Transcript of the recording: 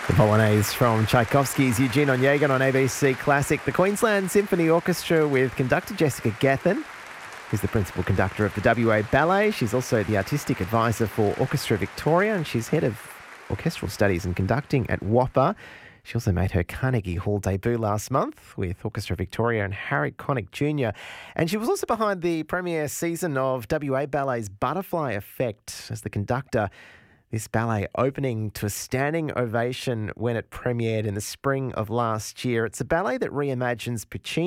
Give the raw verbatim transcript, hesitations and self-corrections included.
The Polonaise from Tchaikovsky's Eugene Onegin on A B C Classic. The Queensland Symphony Orchestra with conductor Jessica Gethin, who's the principal conductor of the W A Ballet. She's also the artistic advisor for Orchestra Victoria, and she's head of orchestral studies and conducting at W A P A. She also made her Carnegie Hall debut last month with Orchestra Victoria and Harry Connick Junior And she was also behind the premiere season of W A Ballet's Butterfly Effect as the conductor. This ballet opening to a standing ovation when it premiered in the spring of last year. It's a ballet that reimagines Puccini